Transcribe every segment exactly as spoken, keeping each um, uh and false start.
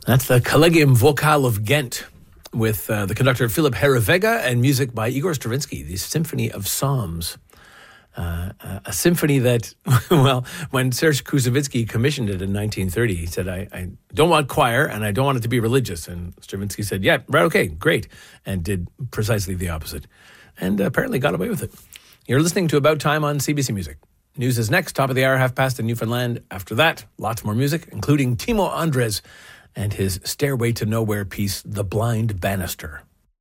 That's the Collegium Vocal of Ghent with uh, the conductor Philip Herrevega and music by Igor Stravinsky, the Symphony of Psalms. Uh, a symphony that, well, when Serge Koussevitzky commissioned it in nineteen thirty, he said, I, I don't want choir and I don't want it to be religious. And Stravinsky said, yeah, right, okay, great. And did precisely the opposite. And apparently got away with it. You're listening to About Time on C B C Music. News is next, top of the hour, half past in Newfoundland. After that, lots more music, including Timo Andres and his Stairway to Nowhere piece, The Blind Banister.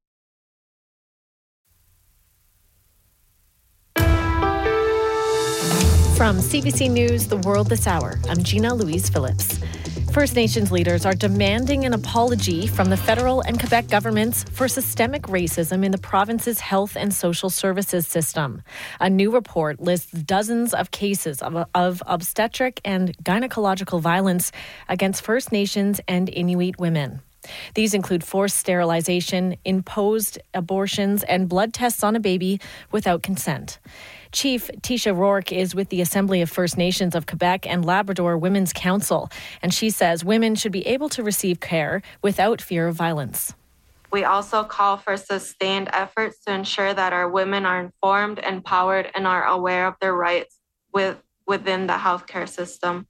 From C B C News, The World This Hour, I'm Gina Louise Phillips. First Nations leaders are demanding an apology from the federal and Quebec governments for systemic racism in the province's health and social services system. A new report lists dozens of cases of, of obstetric and gynecological violence against First Nations and Inuit women. These include forced sterilization, imposed abortions, and blood tests on a baby without consent. Chief Tisha Rourke is with the Assembly of First Nations of Quebec and Labrador Women's Council, and she says women should be able to receive care without fear of violence. We also call for sustained efforts to ensure that our women are informed, empowered, and are aware of their rights with, within the healthcare system.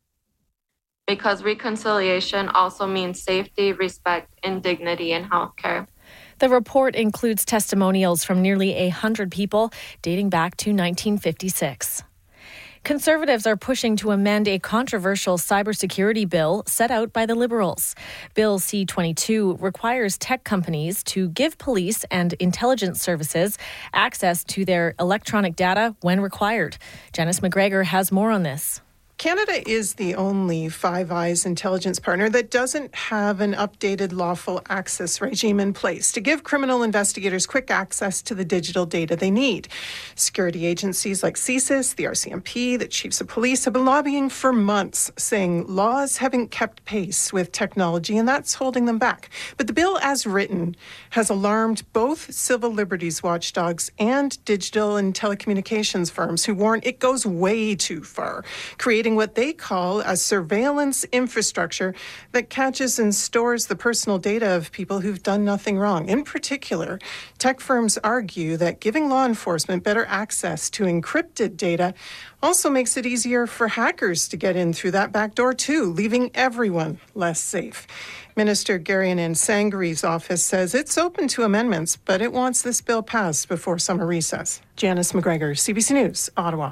Because reconciliation also means safety, respect, and dignity in healthcare. The report includes testimonials from nearly one hundred people dating back to nineteen fifty-six. Conservatives are pushing to amend a controversial cybersecurity bill set out by the Liberals. Bill C twenty-two requires tech companies to give police and intelligence services access to their electronic data when required. Janice McGregor has more on this. Canada is the only Five Eyes intelligence partner that doesn't have an updated lawful access regime in place to give criminal investigators quick access to the digital data they need. Security agencies like C S I S, the R C M P, the chiefs of police have been lobbying for months, saying laws haven't kept pace with technology and that's holding them back. But the bill as written has alarmed both civil liberties watchdogs and digital and telecommunications firms who warn it goes way too far, creating what they call a surveillance infrastructure that catches and stores the personal data of people who've done nothing wrong. In particular, tech firms argue that giving law enforcement better access to encrypted data also makes it easier for hackers to get in through that back door too, leaving everyone less safe. Minister Garion Sangri's office says it's open to amendments, but it wants this bill passed before summer recess. Janice McGregor, C B C News, Ottawa.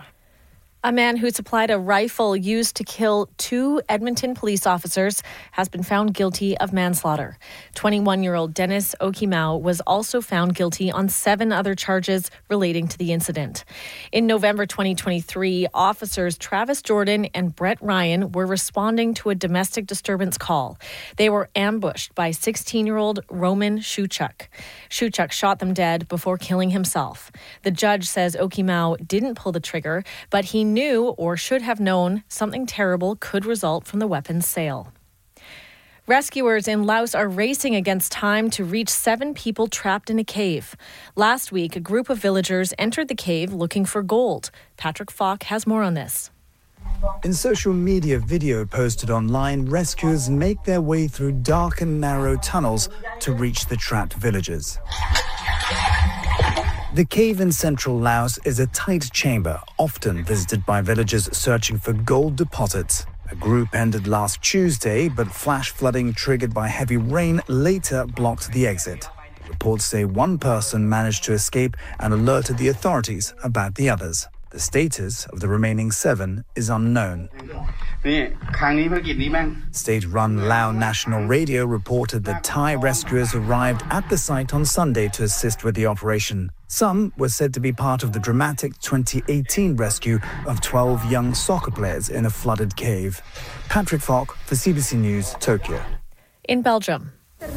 A man who supplied a rifle used to kill two Edmonton police officers has been found guilty of manslaughter. twenty-one-year-old Dennis Okimau was also found guilty on seven other charges relating to the incident. In November twenty twenty-three, officers Travis Jordan and Brett Ryan were responding to a domestic disturbance call. They were ambushed by sixteen-year-old Roman Shuchuk. Shuchuk shot them dead before killing himself. The judge says Okimau didn't pull the trigger, but he knew or should have known something terrible could result from the weapon's sale. Rescuers in Laos are racing against time to reach seven people trapped in a cave. Last week, a group of villagers entered the cave looking for gold. Patrick Falk has more on this. In social media video posted online, rescuers make their way through dark and narrow tunnels to reach the trapped villagers. The cave in central Laos is a tight chamber, often visited by villagers searching for gold deposits. A group entered last Tuesday, but flash flooding triggered by heavy rain later blocked the exit. Reports say one person managed to escape and alerted the authorities about the others. The status of the remaining seven is unknown. State-run Lao National Radio reported that Thai rescuers arrived at the site on Sunday to assist with the operation. Some were said to be part of the dramatic twenty eighteen rescue of twelve young soccer players in a flooded cave. Patrick Falk for C B C News, Tokyo. In Belgium.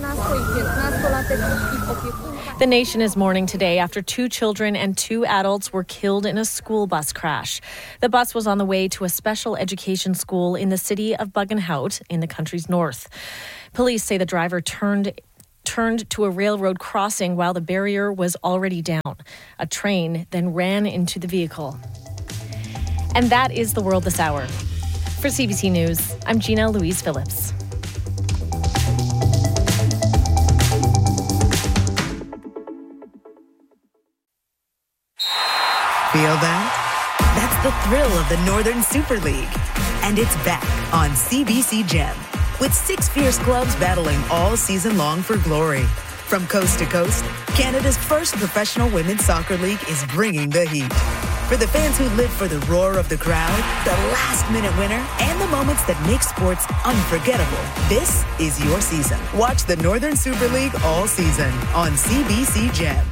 The nation is mourning today after two children and two adults were killed in a school bus crash. The bus was on the way to a special education school in the city of Buggenhout in the country's north. Police say the driver turned turned to a railroad crossing while the barrier was already down. A train then ran into the vehicle. And that is the world this hour. For C B C News, I'm Gina Louise Phillips. Feel that? That's the thrill of the Northern Super League. And it's back on C B C Gem, with six fierce clubs battling all season long for glory. From coast to coast, Canada's first professional women's soccer league is bringing the heat. For the fans who live for the roar of the crowd, the last-minute winner, and the moments that make sports unforgettable, this is your season. Watch the Northern Super League all season on C B C Gem.